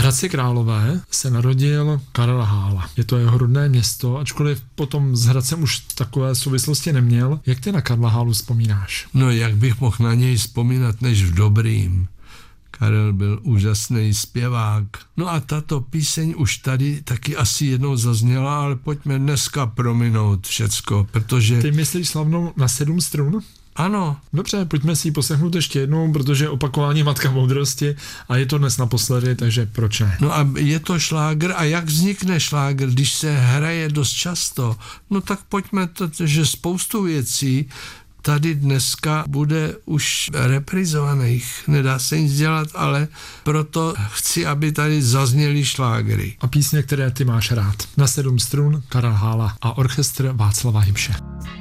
Hradci Králové se narodil Karel Hála. Je to jeho rodné město, ačkoliv potom s Hradcem už takové souvislosti neměl. Jak ty na Karla Hálu vzpomínáš? No, jak bych mohl na něj vzpomínat, než v dobrým. Karel byl úžasný zpěvák. No a tato píseň už tady taky asi jednou zazněla, ale pojďme dneska prominout všecko, protože... Ty myslíš slavnou Na 7 strun? Ano. Dobře, pojďme si ji poslechnout ještě jednou, protože opakování matka moudrosti a je to dnes naposledy, takže proč ne? No a je to šlágr a jak vznikne šlágr, když se hraje dost často? No tak pojďme, že spoustu věcí tady dneska bude už reprizovaných. Nedá se nic dělat, ale proto chci, aby tady zazněly šlágry. A písně, které ty máš rád. Na 7 strun Karel Hála a orchestr Václava Hybše.